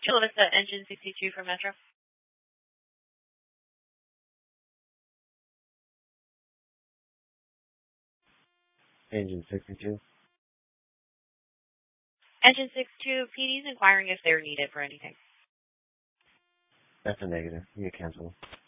Chula Vista Engine 62 for Metro. Engine 62. Engine 62, PD's inquiring if they're needed for anything. That's a negative. You can cancel.